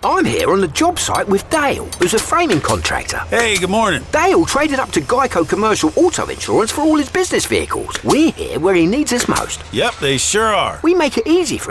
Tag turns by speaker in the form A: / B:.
A: I'm here on the job site with Dale, who's a framing contractor.
B: Hey, good morning.
A: Dale traded up to Geico Commercial Auto Insurance for all his business vehicles. We're here where he needs us most.
B: Yep, they sure are.
A: We make it easy for